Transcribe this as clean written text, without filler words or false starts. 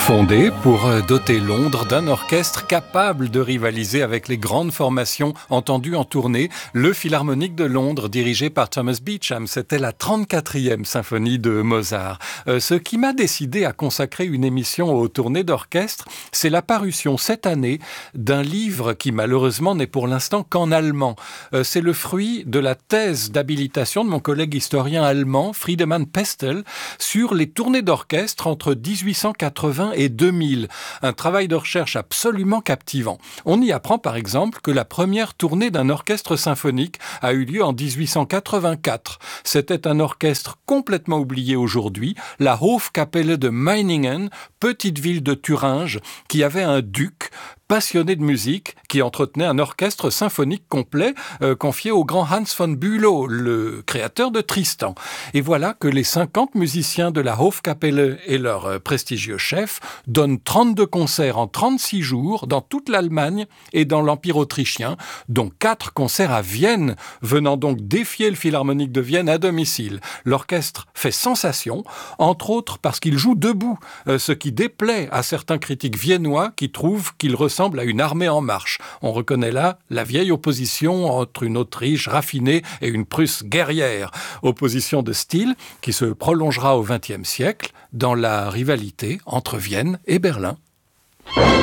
Fondé pour doter Londres d'un orchestre capable de rivaliser avec les grandes formations entendues en tournée, le Philharmonique de Londres, dirigé par Thomas Beecham, c'était la 34e symphonie de Mozart. Ce qui m'a décidé à consacrer une émission aux tournées d'orchestre, c'est la parution cette année d'un livre qui malheureusement n'est pour l'instant qu'en allemand. C'est le fruit de la thèse d'habilitation de mon collègue historien allemand, Friedemann Pestel, sur les tournées d'orchestre entre 1880 et 2000. Un travail de recherche absolument captivant. On y apprend par exemple que la première tournée d'un orchestre symphonique a eu lieu en 1884. C'était un orchestre complètement oublié aujourd'hui, la Hofkapelle de Meiningen, petite ville de Thuringe, qui avait un duc passionné de musique, qui entretenait un orchestre symphonique complet confié au grand Hans von Bülow, le créateur de Tristan. Et voilà que les 50 musiciens de la Hofkapelle et leur prestigieux chef donnent 32 concerts en 36 jours dans toute l'Allemagne et dans l'Empire autrichien, dont 4 concerts à Vienne, venant donc défier le Philharmonique de Vienne à domicile. L'orchestre fait sensation, entre autres parce qu'il joue debout, ce qui déplaît à certains critiques viennois qui trouvent qu'il ressemble à une armée en marche. On reconnaît là la vieille opposition entre une Autriche raffinée et une Prusse guerrière. Opposition de style qui se prolongera au XXe siècle dans la rivalité entre Vienne et Berlin.